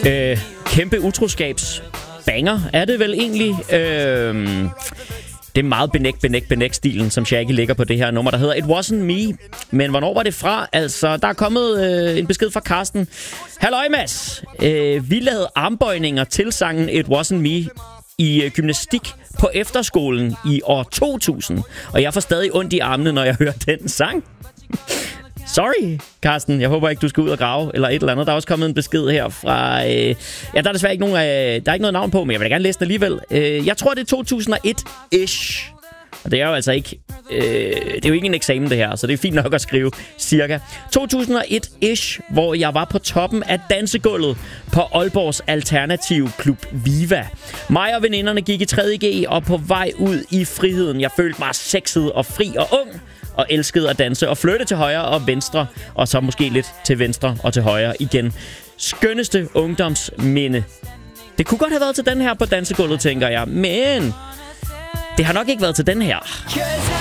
Kæmpe utroskabsbanger er det vel egentlig. Det er meget benægt-stilen, som Shaggy lægger på det her nummer, der hedder It Wasn't Me. Men hvornår var det fra? Altså, der er kommet en besked fra Karsten. Halløj, Mads. Vi lavede armbøjninger til sangen It Wasn't Me i gymnastik på efterskolen i år 2000. Og jeg får stadig ondt i armene, når jeg hører den sang. Sorry, Karsten. Jeg håber ikke, du skal ud og grave eller et eller andet. Der er også kommet en besked her fra... ja, der er desværre ikke nogen... der er ikke noget navn på, men jeg vil da gerne læse den alligevel. Jeg tror, det er 2001-ish. Og det er jo altså ikke... det er jo ikke en eksamen, det her, så det er fint nok at skrive cirka. 2001-ish, hvor jeg var på toppen af dansegulvet på Aalborgs alternative klub Viva. Mig og veninderne gik i 3.G og på vej ud i friheden. Jeg følte mig sexet og fri og ung, og elskede at danse og flytte til højre og venstre, og så måske lidt til venstre og til højre igen. Skønneste ungdomsminde. Det kunne godt have været til den her på dansegulvet, tænker jeg, men det har nok ikke været til den her.